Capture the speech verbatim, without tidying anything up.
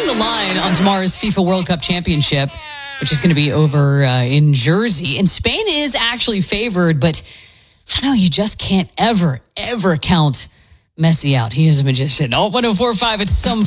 the line on tomorrow's FIFA World Cup Championship, which is going to be over uh, in Jersey. And Spain is actually favored, but I don't know, you just can't ever, ever count Messi out. He is a magician. Oh, one oh four point five, it's Some